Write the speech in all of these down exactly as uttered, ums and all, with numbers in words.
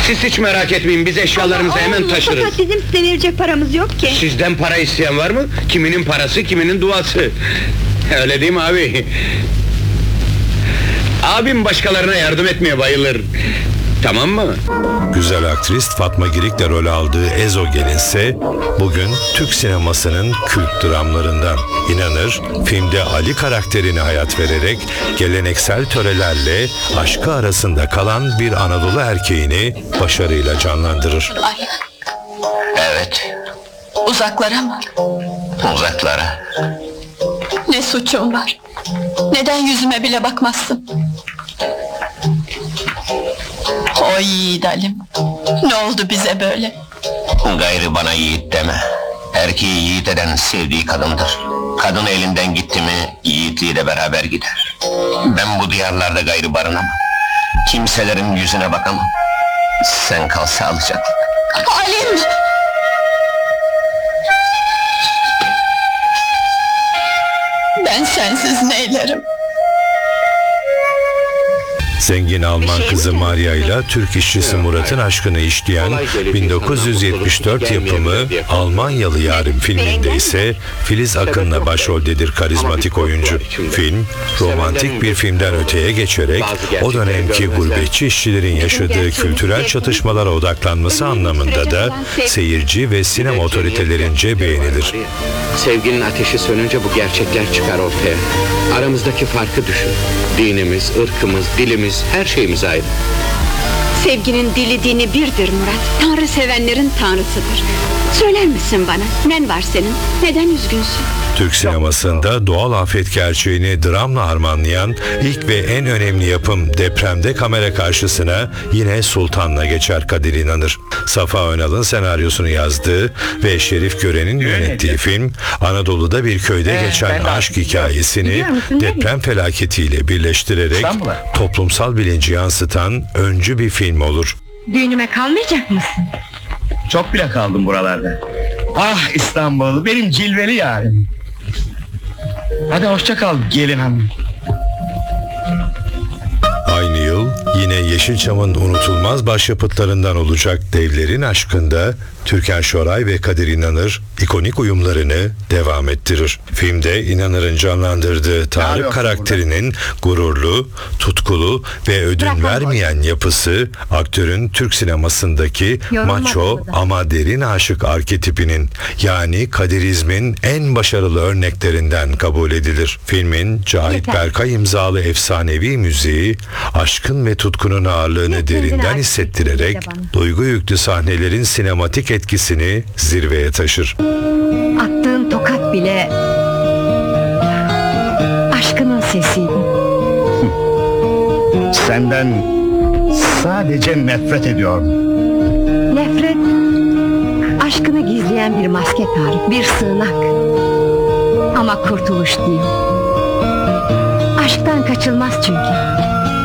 Siz hiç merak etmeyin, biz eşyalarımızı Aa, hemen olmaz, taşırız. Fakat bizim size verecek paramız yok ki. Sizden para isteyen var mı? Kiminin parası, kiminin duası. Öyle değil mi abi? Abim başkalarına yardım etmeye bayılır. Tamam mı? Güzel aktris Fatma Girik'le rol aldığı Ezo Gelinse bugün Türk sinemasının kült dramlarından. İnanır, filmde Ali karakterini hayat vererek geleneksel törelerle aşkı arasında kalan bir Anadolu erkeğini başarıyla canlandırır. Ay, Evet, uzaklara mı? uzaklara. Ne suçum var? Neden yüzüme bile bakmazsın? Oy yiğit Halim, ne oldu bize böyle? Gayrı bana yiğit deme. Erkeği yiğit eden sevdiği kadındır. Kadın elinden gitti mi, yiğitliği de beraber gider. Ben bu diyarlarda gayrı barınamam. Kimselerin yüzüne bakamam. Sen kal sağlıcakla. Halim! Ben sensiz neylerim? Zengin Alman kızı Maria ile Türk işçisi Murat'ın aşkını işleyen bin dokuz yüz yetmiş dört yapımı Almanyalı Yarim filminde ise Filiz Akın'la başroldedir karizmatik oyuncu. Film, romantik bir filmden öteye geçerek o dönemki gurbetçi işçilerin yaşadığı kültürel çatışmalara odaklanması anlamında da seyirci ve sinema otoritelerince beğenilir. Sevginin ateşi sönünce bu gerçekler çıkar ortaya. Aramızdaki farkı düşün. Dinimiz, ırkımız, dilimiz, her şeyimiz ayrı. Sevginin dili dini birdir Murat. Tanrı sevenlerin tanrısıdır. Söyler misin bana, nen var senin? Neden üzgünsün? Türk sinemasında doğal afet gerçeğini dramla harmanlayan ilk ve en önemli yapım Depremde kamera karşısına yine Sultan'la geçer Kadir İnanır. Safa Önal'ın senaryosunu yazdığı ve Şerif Gören'in yönettiği film, Anadolu'da bir köyde geçen aşk hikayesini deprem felaketiyle birleştirerek toplumsal bilinci yansıtan öncü bir film olur. Düğünüme kalmayacak mısın? Çok bile kaldım buralarda. Ah İstanbul, benim cilveli yarim. Hadi hoşça kal gelin hanım. Aynı yıl yine Yeşilçam'ın unutulmaz başyapıtlarından olacak Devlerin Aşkı'nda Türkan Şoray ve Kadir İnanır ikonik uyumlarını devam ettirir. Filmde İnanır'ın canlandırdığı Tarık karakterinin gururlu, tutkulu ve ödün vermeyen yapısı aktörün Türk sinemasındaki maço ama derin aşık arketipinin yani Kadirizmin en başarılı örneklerinden kabul edilir. Filmin Cahit Berkay imzalı efsanevi müziği aşkın ve tutkunun ağırlığını derinden hissettirerek duygu yüklü sahnelerin sinematik etkisini zirveye taşır. Attığın tokat bile aşkının sesiydi. Senden sadece nefret ediyorum. Nefret, aşkını gizleyen bir maske Tarık, bir sığınak. Ama kurtuluş değil. Aşktan kaçılmaz çünkü.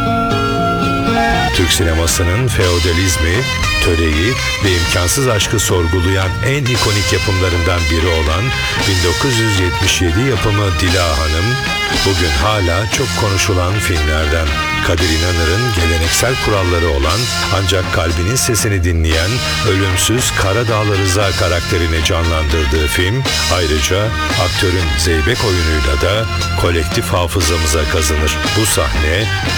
Türk sinemasının feodalizmi, töreyi ve imkansız aşkı sorgulayan en ikonik yapımlarından biri olan bin dokuz yüz yetmiş yedi yapımı Dila Hanım, bugün hala çok konuşulan filmlerden. Kadir İnanır'ın geleneksel kuralları olan ancak kalbinin sesini dinleyen ölümsüz Karadağlı Rıza karakterini canlandırdığı film, ayrıca aktörün zeybek oyunuyla da kolektif hafızamıza kazınır. Bu sahne